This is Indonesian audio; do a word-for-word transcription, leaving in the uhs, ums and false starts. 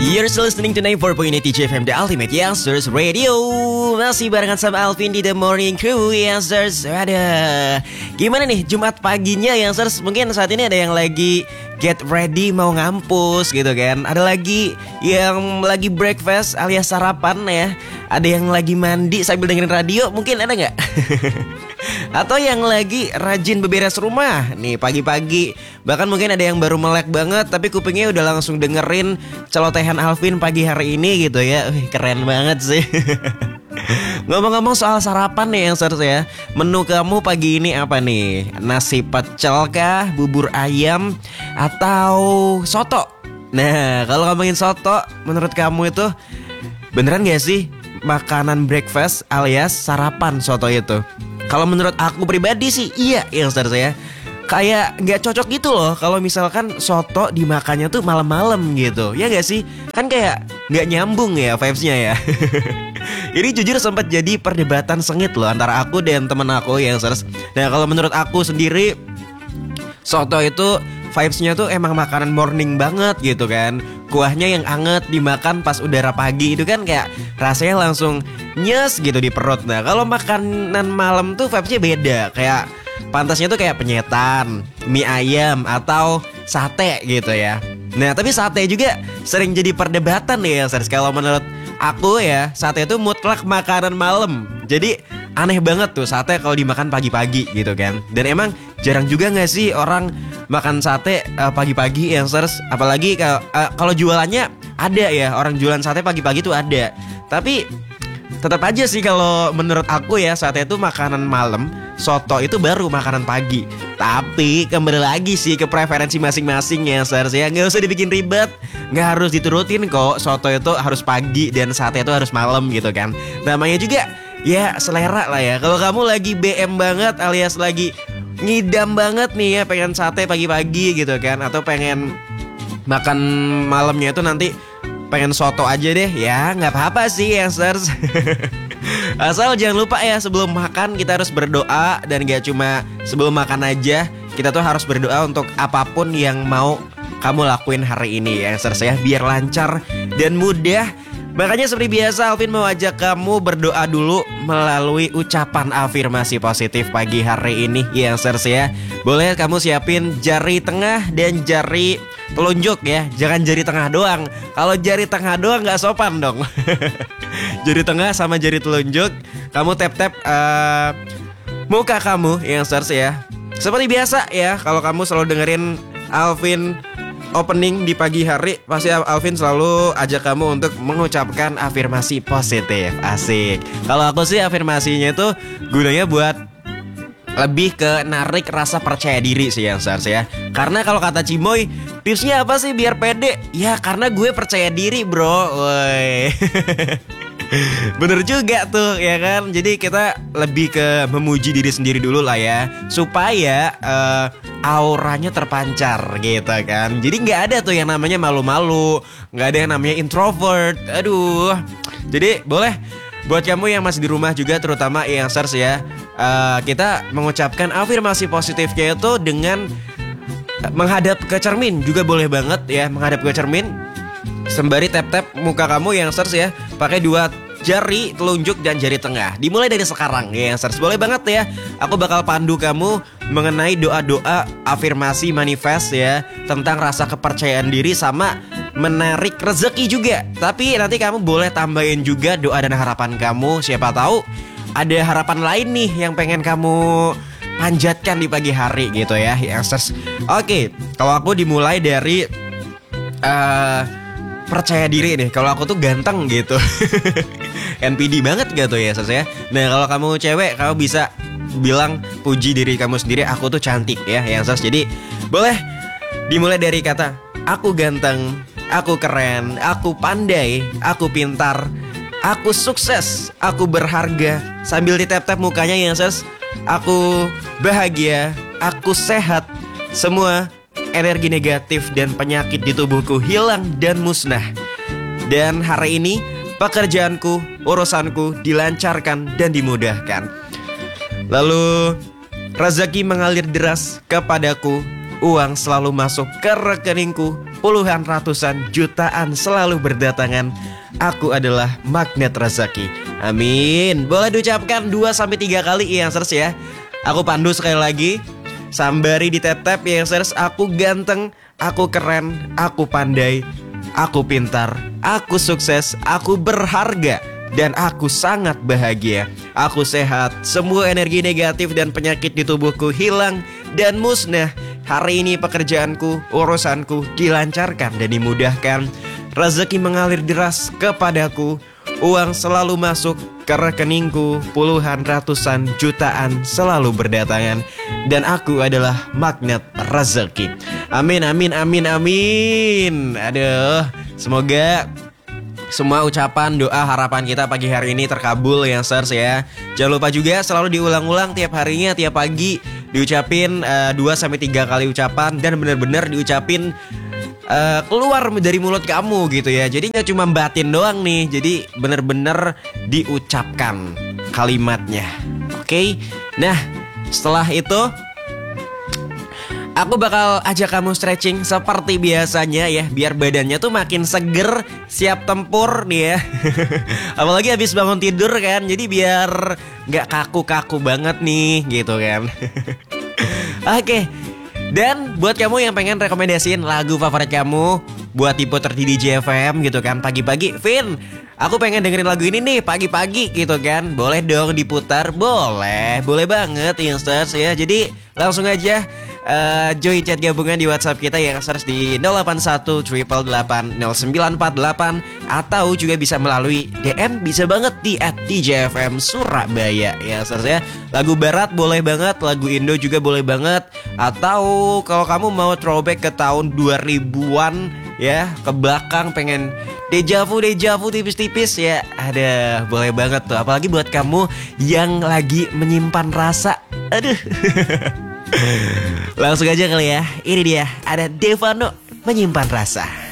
You're still listening to ninety four point eight T J F M, The Ultimate Youngsters Radio. Masih barengan sama Alvin di The Morning Crew, Youngsters. Ada gimana nih Jumat paginya, Youngsters? Mungkin saat ini ada yang lagi get ready mau ngampus gitu kan. Ada lagi yang lagi breakfast alias sarapan ya. Ada yang lagi mandi sambil dengerin radio, mungkin ada gak? Atau yang lagi rajin beberes rumah nih pagi-pagi. Bahkan mungkin ada yang baru melek banget tapi kupingnya udah langsung dengerin celotehan Alvin pagi hari ini gitu ya. Wih, keren banget sih. Ngomong-ngomong soal sarapan nih yang serius ya, menu kamu pagi ini apa nih? Nasi pecel kah, bubur ayam, atau soto? Nah, kalau ngomongin soto, menurut kamu itu beneran gak sih makanan breakfast alias sarapan soto itu? Kalau menurut aku pribadi sih iya, yang serius ya. Kayak gak cocok gitu loh kalau misalkan soto dimakannya tuh malam-malam gitu. Ya gak sih? Kan kayak gak nyambung ya vibes-nya ya. Ini jujur sempat jadi perdebatan sengit loh antara aku dan temen aku yang serius. Nah kalau menurut aku sendiri, soto itu vibes-nya tuh emang makanan morning banget gitu kan. Kuahnya yang anget dimakan pas udara pagi itu kan kayak rasanya langsung nyes gitu di perut. Nah kalau makanan malam tuh vibes-nya beda. Kayak pantasnya tuh kayak penyetan, mie ayam, atau sate gitu ya. Nah tapi sate juga sering jadi perdebatan nih ya serius. Kalau menurut aku ya, sate itu mutlak makanan malam. Jadi aneh banget tuh sate kalau dimakan pagi-pagi gitu kan. Dan emang jarang juga gak sih orang makan sate uh, pagi-pagi yang serius. Apalagi kalau uh, kalau jualannya ada ya, orang jualan sate pagi-pagi tuh ada. Tapi tetap aja sih kalau menurut aku ya, sate itu makanan malam, soto itu baru makanan pagi. Tapi kembali lagi sih ke preferensi masing-masing ya serius ya. Gak usah dibikin ribet, gak harus diturutin kok. Soto itu harus pagi dan sate itu harus malam gitu kan. Namanya juga ya selera lah ya. Kalau kamu lagi B M banget alias lagi ngidam banget nih ya, pengen sate pagi-pagi gitu kan, atau pengen makan malamnya itu nanti pengen soto aja deh, ya nggak apa-apa sih youngsters. Asal jangan lupa ya, sebelum makan kita harus berdoa. Dan gak cuma sebelum makan aja, kita tuh harus berdoa untuk apapun yang mau kamu lakuin hari ini youngsters ya, biar lancar dan mudah. Makanya seperti biasa Alvin mau ajak kamu berdoa dulu melalui ucapan afirmasi positif pagi hari ini youngsters ya. Boleh kamu siapin jari tengah dan jari telunjuk ya. Jangan jari tengah doang. Kalau jari tengah doang gak sopan dong. Jari tengah sama jari telunjuk, kamu tap-tap uh, muka kamu youngsters ya. Seperti biasa ya, kalau kamu selalu dengerin Alvin opening di pagi hari, pasti Alvin selalu ajak kamu untuk mengucapkan afirmasi positif. Asik. Kalau aku sih afirmasinya itu gunanya buat lebih ke narik rasa percaya diri sih yang seharusnya ya. Karena kalau kata Cimoy, tipsnya apa sih biar pede? Ya karena gue percaya diri bro. Woi. Bener juga tuh ya kan. Jadi kita lebih ke memuji diri sendiri dulu lah ya, supaya uh, auranya terpancar gitu kan. Jadi gak ada tuh yang namanya malu-malu, gak ada yang namanya introvert. Aduh. Jadi boleh buat kamu yang masih di rumah juga, terutama yang youngsters ya, uh, kita mengucapkan afirmasi positifnya itu dengan menghadap ke cermin juga boleh banget ya. Menghadap ke cermin sembari tap-tap muka kamu yang youngsters ya, pakai dua jari telunjuk dan jari tengah. Dimulai dari sekarang ya youngsters. Boleh banget ya. Aku bakal pandu kamu mengenai doa-doa afirmasi manifest ya, tentang rasa kepercayaan diri sama menarik rezeki juga. Tapi nanti kamu boleh tambahin juga doa dan harapan kamu. Siapa tahu ada harapan lain nih yang pengen kamu panjatkan di pagi hari gitu ya youngsters. Oke, kalau aku dimulai dari uh, percaya diri nih. Kalau aku tuh ganteng gitu. N P D banget gak tuh ya youngsters ya. Nah kalau kamu cewek, kamu bisa bilang puji diri kamu sendiri, aku tuh cantik ya youngsters. Jadi boleh dimulai dari kata aku ganteng, aku keren, aku pandai, aku pintar, aku sukses, aku berharga. Sambil ditap-tap mukanya youngsters. Aku bahagia, aku sehat, semua energi negatif dan penyakit di tubuhku hilang dan musnah. Dan hari ini pekerjaanku, urusanku dilancarkan dan dimudahkan. Lalu rezeki mengalir deras kepadaku, uang selalu masuk ke rekeningku, puluhan ratusan jutaan selalu berdatangan. Aku adalah magnet rezeki. Amin. Boleh diucapkan dua sampai tiga kali Youngsters ya. Aku pandu sekali lagi. Sambari ditetep Youngsters. Aku ganteng, aku keren, aku pandai, aku pintar, aku sukses, aku berharga, dan aku sangat bahagia. Aku sehat, semua energi negatif dan penyakit di tubuhku hilang dan musnah. Hari ini pekerjaanku, urusanku dilancarkan dan dimudahkan. Rezeki mengalir deras kepadaku. Uang selalu masuk ke rekeningku, puluhan ratusan jutaan selalu berdatangan, dan aku adalah magnet rezeki. Amin, amin, amin, amin. Aduh, semoga semua ucapan, doa, harapan kita pagi hari ini terkabul Youngsters ya. Jangan lupa juga selalu diulang-ulang tiap harinya, tiap pagi diucapin uh, dua sampai tiga kali ucapan, dan benar-benar diucapin Uh, keluar dari mulut kamu gitu ya. Jadi gak cuma batin doang nih, jadi bener-bener diucapkan kalimatnya. Oke, okay? Nah setelah itu aku bakal ajak kamu stretching seperti biasanya ya, biar badannya tuh makin seger, siap tempur nih ya. Apalagi habis bangun tidur kan, jadi biar gak kaku-kaku banget nih gitu kan. Oke, okay. Dan buat kamu yang pengen rekomendasiin lagu favorit kamu buat diputer di D J F M gitu kan pagi-pagi, Vin, aku pengen dengerin lagu ini nih pagi-pagi gitu kan, boleh dong diputar? Boleh, boleh banget Youngsters ya. Jadi langsung aja uh, join chat gabungan di WhatsApp kita Youngsters di nol delapan satu delapan delapan nol sembilan empat delapan, atau juga bisa melalui D M, bisa banget di at D J F M Surabaya Youngsters ya. Lagu barat boleh banget, lagu Indo juga boleh banget, atau kalau kamu mau throwback ke tahun dua ribuan ya, ke belakang pengen dejavu dejavu tipis-tipis ya, ada boleh banget tuh. Apalagi buat kamu yang lagi menyimpan rasa, aduh. Langsung aja kali ya, ini dia ada Devano, Menyimpan Rasa.